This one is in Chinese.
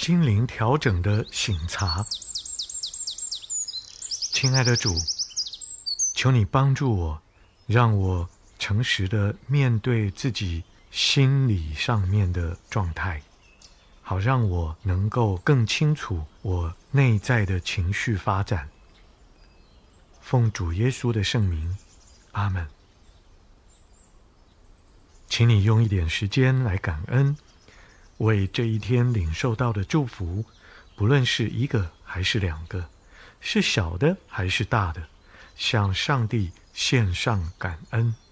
心灵调整的省察。亲爱的主，求你帮助我，让我诚实地面对自己心理上面的状态，好让我能够更清楚我内在的情绪发展。奉主耶稣的圣名，阿们。请你用一点时间来感恩，为这一天领受到的祝福，不论是一个还是两个，是小的还是大的，向上帝献上感恩。